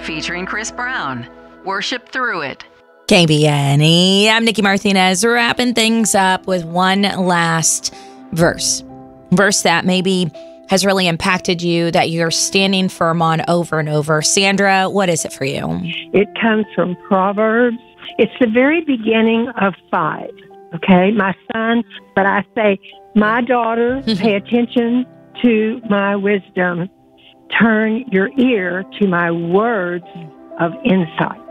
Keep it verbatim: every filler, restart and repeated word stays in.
featuring Chris Brown. Worship through it. K B N E. I'm Nikki Martinez, wrapping things up with one last verse. Verse that maybe has really impacted you, that you're standing firm on over and over. Sandra, what is it for you? It comes from Proverbs. It's the very beginning of five, okay? My son, but I say, my daughter, pay attention to my wisdom. Turn your ear to my words of insight.